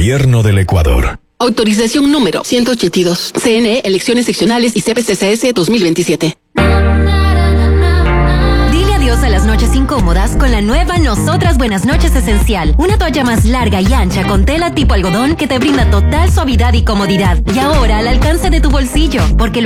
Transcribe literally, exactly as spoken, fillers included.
Gobierno del Ecuador. Autorización número ciento ochenta y dos. C N E, Elecciones Seccionales y C P C C S dos mil veintisiete. Dile adiós a las noches incómodas con la nueva Nosotras Buenas Noches Esencial. Una toalla más larga y ancha con tela tipo algodón que te brinda total suavidad y comodidad. Y ahora al alcance de tu bolsillo, porque